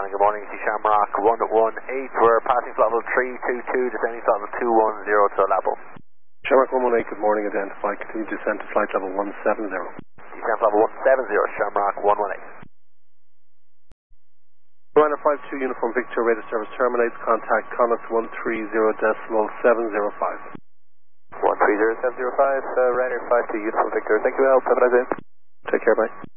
Shannon, good morning. It's Shamrock 118. We're passing flight level 322, descending flight level 210 to a level. Shamrock 118, good morning. Identify, continue descent to flight level 170. Descent level 170, Shamrock 118. Runner 52, Uniform Victor, radar service terminates. Contact Connacht 130.705. 130.705, Ryanair 52, Uniform Victor. Thank you, help. Have a nice day. Take care, bye.